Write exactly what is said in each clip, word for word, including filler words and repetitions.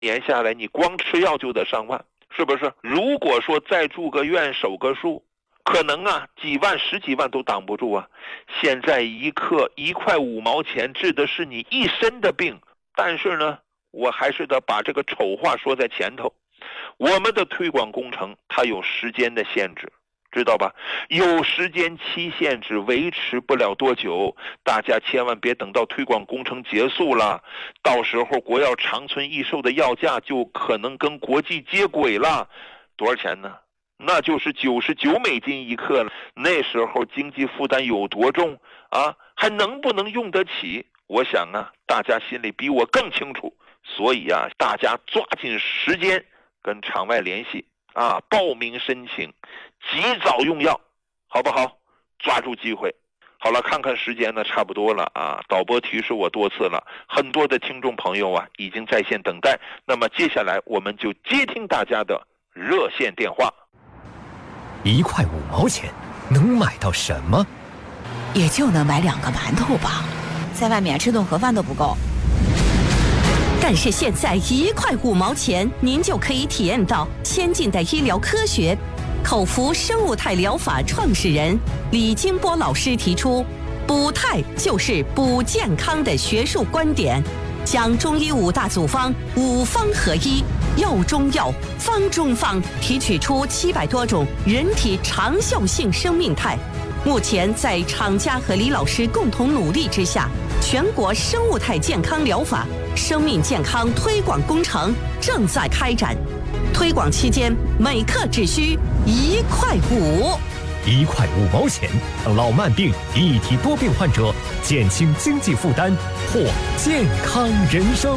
年下来你光吃药就得上万，是不是？如果说再住个院手个术，可能啊几万十几万都挡不住啊。现在一克一块五毛钱治的是你一身的病，但是呢我还是得把这个丑话说在前头，我们的推广工程它有时间的限制，知道吧？有时间期限制，维持不了多久，大家千万别等到推广工程结束了，到时候国药长存益寿的药价就可能跟国际接轨了。多少钱呢？那就是九十九美金一克了。那时候经济负担有多重啊？还能不能用得起？我想啊，大家心里比我更清楚。所以啊，大家抓紧时间跟场外联系啊，报名申请，及早用药，好不好？抓住机会。好了，看看时间呢，差不多了啊。导播提示我多次了，很多的听众朋友啊已经在线等待。那么接下来我们就接听大家的热线电话。 一块五毛钱能买到什么？ 也就能买两个馒头吧，在外面吃顿盒饭都不够。 但是现在一块五毛钱，您就可以体验到先进的医疗科学。口服生物态疗法创始人李金波老师提出，补态就是补健康的学术观点，将中医五大组方五方合一，药中药，方中方，提取出七百多种人体长效性生命态。目前在厂家和李老师共同努力之下，全国生物态健康疗法生命健康推广工程正在开展。推广期间，每克只需一块五， 一块五毛钱，老慢病、一体多病患者减轻经济负担，获健康人生。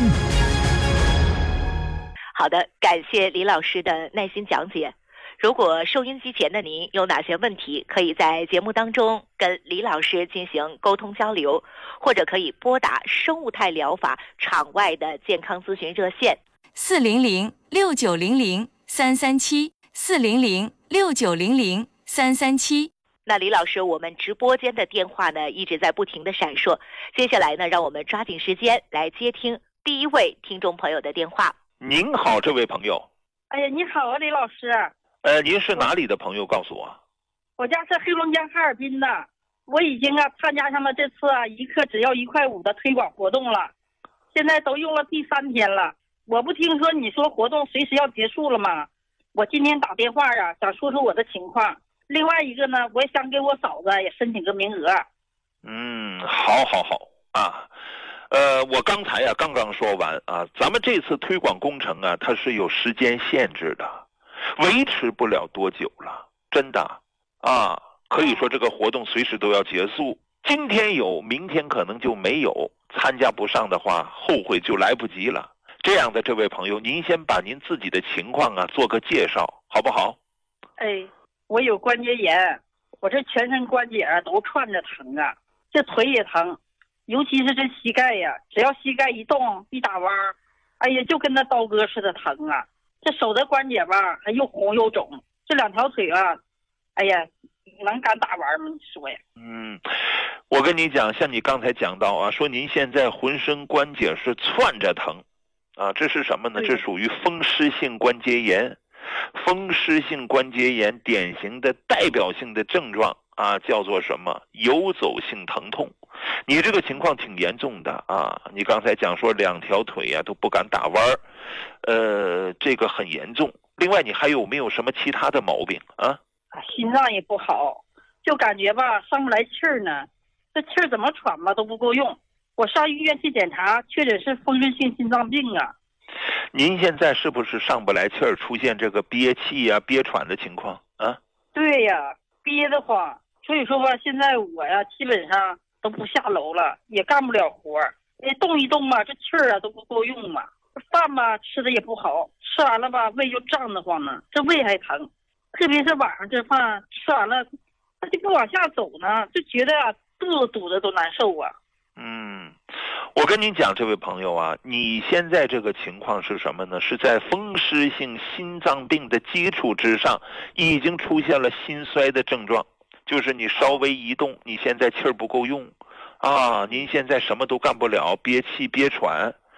好的，感谢李老师的耐心讲解。如果收音机前的您有哪些问题，可以在节目当中跟李老师进行沟通交流，或者可以拨打生物态疗法场外的健康咨询热线四零零六九零零三三七四零零六九零零三三七。 那李老师，我们直播间的电话呢一直在不停的闪烁，接下来呢，让我们抓紧时间来接听第一位听众朋友的电话。 您好，这位朋友。 哎呀，你好啊，李老师。 呃，您是哪里的朋友？告诉我。 我家是黑龙江哈尔滨的，我已经啊参加上了这次啊一克只要一块五的推广活动了，现在都用了第三天了。我不听说你说活动随时要结束了吗？我今天打电话啊，想说说我的情况。另外一个呢，我也想给我嫂子也申请个名额。 嗯，好好好啊。呃，我刚才呀、啊、刚刚说完啊，咱们这次推广工程啊，它是有时间限制的，维持不了多久了，真的啊，可以说这个活动随时都要结束。今天有，明天可能就没有，参加不上的话，后悔就来不及了。这样的这位朋友，您先把您自己的情况啊做个介绍，好不好？ 哎，我有关节炎，我这全身关节啊都串着疼啊，这腿也疼，尤其是这膝盖呀，只要膝盖一动一打弯，哎呀，就跟那刀割似的疼啊。这手的关节吧，还又红又肿，这两条腿啊，哎呀，能敢打弯吗？你说呀？ 嗯，我跟你讲，像你刚才讲到啊，说您现在浑身关节是窜着疼。啊，这是什么呢？这属于风湿性关节炎。风湿性关节炎典型的代表性的症状啊，叫做什么？游走性疼痛。你这个情况挺严重的啊！你刚才讲说两条腿呀、啊、都不敢打弯儿，呃，这个很严重。另外，你还有没有什么其他的毛病啊？ 心脏也不好，就感觉吧上不来气儿呢，这气儿怎么喘吧都不够用。我上医院去检查，确诊是风湿性心脏病啊。 您现在是不是上不来气儿，出现这个憋气呀、憋喘的情况啊？ 对呀，憋得慌。所以说吧，现在我呀基本上都不下楼了，也干不了活儿。动一动吧，这气儿啊都不够用嘛。饭吧吃的也不好，吃完了吧胃就胀得慌呢，这胃还疼。特别是晚上这饭吃完了，它就不往下走呢，就觉得啊肚子堵得都难受啊。 嗯，我跟您讲，这位朋友啊，你现在这个情况是什么呢？是在风湿性心脏病的基础之上，已经出现了心衰的症状，就是你稍微一动，你现在气儿不够用，啊，您现在什么都干不了，憋气憋喘。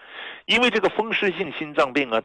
因为这个风湿性心脏病啊